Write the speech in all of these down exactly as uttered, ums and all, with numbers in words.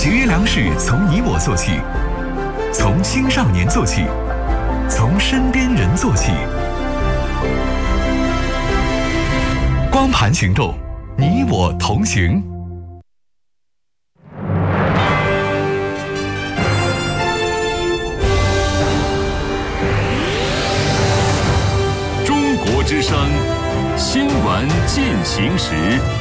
节约粮食从你我做起，从青少年做起，从身边人做起。光盘行动，你我同行。 中国之声新闻进行时。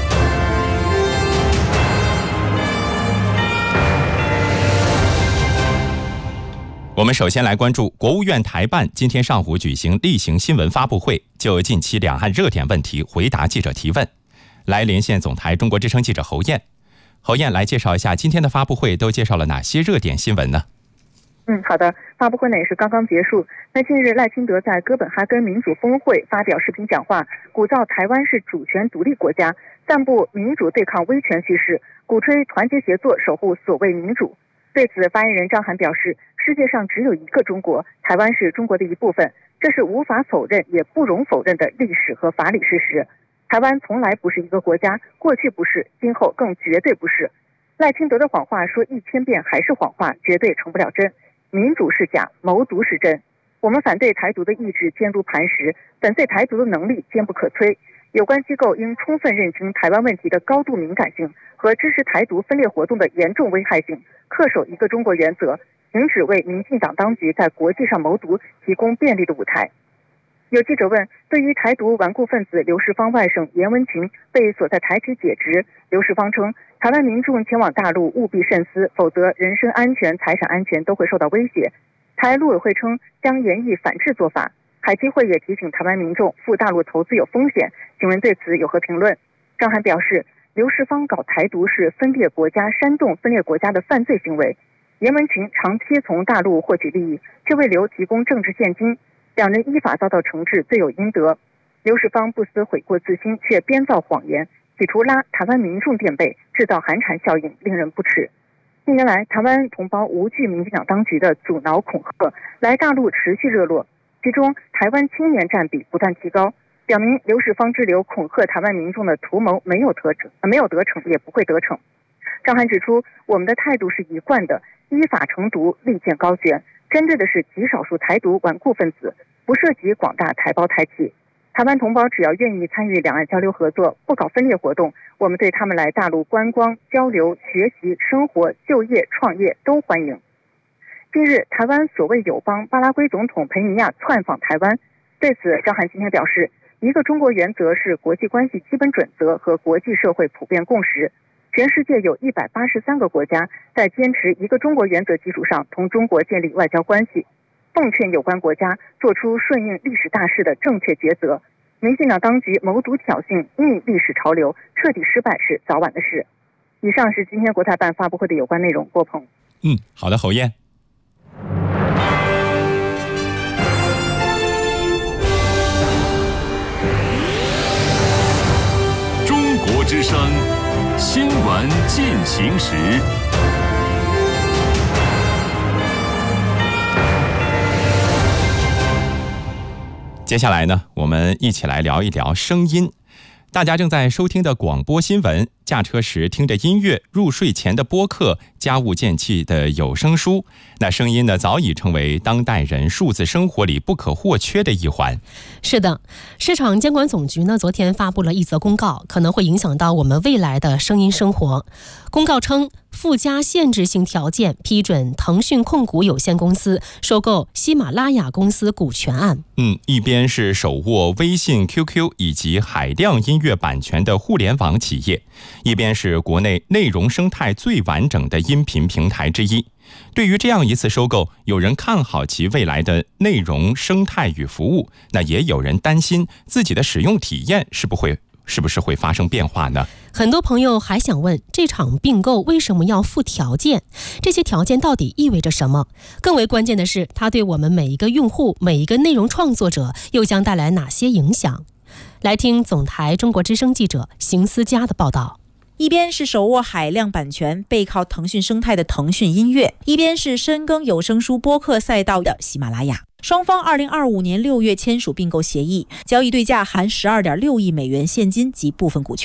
我们首先来关注国务院台办今天上午举行例行新闻发布会，就近期两岸热点问题回答记者提问。来连线总台中国之声记者侯燕。侯燕来介绍一下今天的发布会都介绍了哪些热点新闻呢？ 嗯，好的，发布会呢也是刚刚结束。那近日赖清德在哥本哈根民主峰会发表视频讲话，鼓噪台湾是主权独立国家，散布民主对抗威权叙事，鼓吹团结协作守护所谓民主。对此，发言人张涵表示，世界上只有一个中国，台湾是中国的一部分，这是无法否认也不容否认的历史和法理事实。台湾从来不是一个国家，过去不是，今后更绝对不是。赖清德的谎话说一千遍还是谎话，绝对成不了真。民主是假，谋独是真。我们反对台独的意志坚如磐石，反对台独的能力坚不可摧。有关机构应充分认清台湾问题的高度敏感性和支持台独分裂活动的严重危害性，恪守一个中国原则，停止为民进党当局在国际上谋独提供便利的舞台。有记者问，对于台独顽固分子刘世芳外甥严文群被锁在台体解职，刘世芳称，台湾民众前往大陆务必慎思，否则人身安全、财产安全都会受到威胁。台陆委会称将严厉反制做法。海基会也提醒台湾民众赴大陆投资有风险，请问对此有何评论？张涵表示，刘世芳搞台独是分裂国家、煽动分裂国家的犯罪行为。严文群长期从大陆获取利益，却为刘提供政治现金，两人依法遭到惩治，罪有应得。刘世芳不思悔过自新，却编造谎言，企图拉台湾民众垫背，制造寒蝉效应，令人不齿。近年来，台湾同胞无惧民进党当局的阻挠恐吓，来大陆持续热络。其中，台湾青年占比不断提高，表明刘世芳之流恐吓台湾民众的图谋没有得逞，没有得逞，也不会得逞。张涵指出，我们的态度是一贯的，依法惩毒，利剑高悬，针对的是极少数台独顽固分子，不涉及广大台胞台企。台湾同胞只要愿意参与两岸交流合作，不搞分裂活动，我们对他们来大陆观光、交流、学习、生活、就业、创业都欢迎。近日，台湾所谓友邦巴拉圭总统佩尼亚窜访台湾，对此，张涵今天表示，一个中国原则是国际关系基本准则和国际社会普遍共识。全世界有一百八十三个国家在坚持一个中国原则基础上同中国建立外交关系，奉劝有关国家做出顺应历史大势的正确抉择。民进党当局谋独挑衅，逆历史潮流，彻底失败是早晚的事。以上是今天国台办发布会的有关内容。郭鹏。 嗯，好的，侯燕。 中国之声新闻进行时。 接下来呢，我们一起来聊一聊声音。大家正在收听的广播新闻，驾车时听着音乐，入睡前的播客，家务间隙的有声书，那声音呢，早已成为当代人数字生活里不可或缺的一环。 是的，市场监管总局呢，昨天发布了一则公告，可能会影响到我们未来的声音生活。公告称，附加限制性条件批准腾讯控股有限公司收购喜马拉雅公司股权案。 嗯，一边是手握微信、Q Q 以及海量音乐版权的互联网企业，一边是国内内容生态最完整的音频平台之一。对于这样一次收购，有人看好其未来的内容生态与服务，那也有人担心自己的使用体验是不会是不是会发生变化呢？ 很多朋友还想问，这场并购为什么要附条件？这些条件到底意味着什么？更为关键的是，它对我们每一个用户、每一个内容创作者又将带来哪些影响？来听总台中国之声记者邢思佳的报道。 一边是手握海量版权背靠腾讯生态的腾讯音乐，一边是深耕有声书播客赛道的喜马拉雅。双方二零二五年六月签署并购协议，交易对价含 十二点六亿美元现金及部分股权。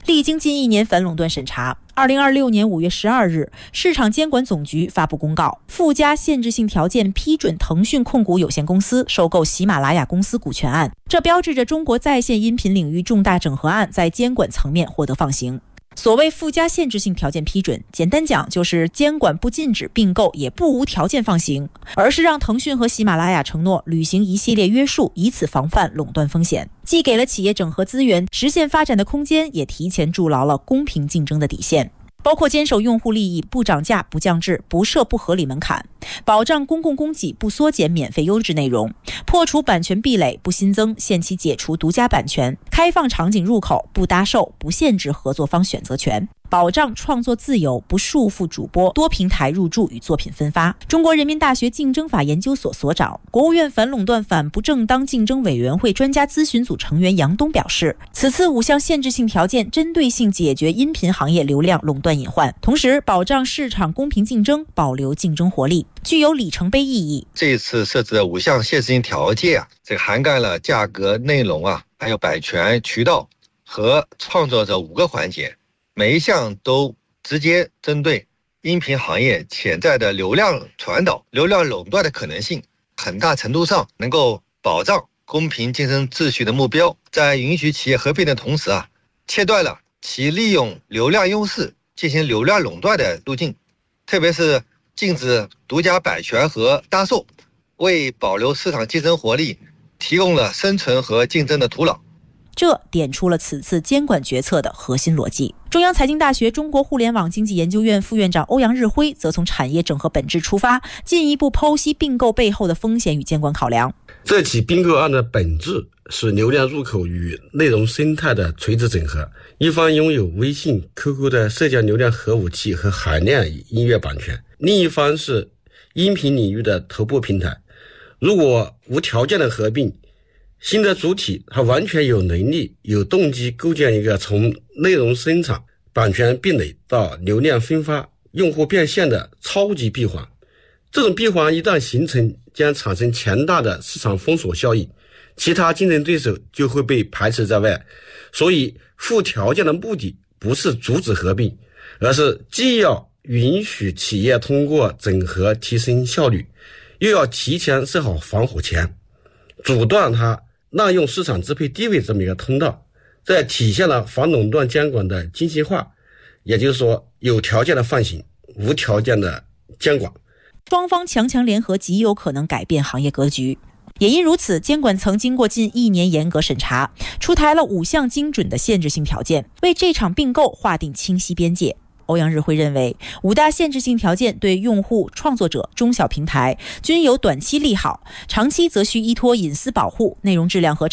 历经近一年反垄断审查，二零二六年五月十二日，市场监管总局发布公告，附加限制性条件批准腾讯控股有限公司收购喜马拉雅公司股权案，这标志着中国在线音频领域重大整合案在监管层面获得放行。所谓附加限制性条件批准，简单讲就是监管不禁止并购，也不无条件放行，而是让腾讯和喜马拉雅承诺履行一系列约束，以此防范垄断风险，既给了企业整合资源、实现发展的空间，也提前筑牢了公平竞争的底线。包括坚守用户利益，不涨价、不降质、不设不合理门槛，保障公共供给，不缩减免费优质内容，破除版权壁垒，不新增限期解除独家版权，开放场景入口，不搭售，不限制合作方选择权，保障创作自由，不束缚主播多平台入驻与作品分发。中国人民大学竞争法研究所所长、国务院反垄断反不正当竞争委员会专家咨询组成员杨东表示，此次五项限制性条件针对性解决音频行业流量垄断隐患，同时保障市场公平竞争，保留竞争活力，具有里程碑意义。 这次设置的五项限制性条件啊，这个涵盖了价格、内容啊，还有版权、渠道和创作者五个环节，每一项都直接针对音频行业潜在的流量传导、流量垄断的可能性，很大程度上能够保障公平竞争秩序的目标，在允许企业合并的同时啊，切断了其利用流量优势进行流量垄断的路径，特别是禁止独家版权和搭售，为保留市场竞争活力提供了生存和竞争的土壤。 这点出了此次监管决策的核心逻辑。中央财经大学中国互联网经济研究院副院长欧阳日辉则从产业整合本质出发，进一步剖析并购背后的风险与监管考量。 这起并购案的本质是流量入口与内容生态的垂直整合，一方拥有微信、Q Q 的社交流量核武器和海量音乐版权，另一方是音频领域的头部平台。如果无条件的合并，新的主体它完全有能力、有动机构建一个从内容生产、版权壁垒到流量分发、用户变现的超级闭环。这种闭环一旦形成，将产生强大的市场封锁效应，其他竞争对手就会被排斥在外。所以附条件的目的不是阻止合并，而是既要允许企业通过整合提升效率，又要提前设好防火墙，阻断它滥用市场支配地位这么一个通道，这体现了反垄断监管的精细化，也就是说有条件的放行，无条件的监管。 双方强强联合极有可能改变行业格局。也因如此，监管层经过近一年严格审查，出台了五项精准的限制性条件，为这场并购划定清晰边界。欧阳日辉认为，五大限制性条件对用户、创作者、中小平台均有短期利好，长期则需依托隐私保护、内容质量和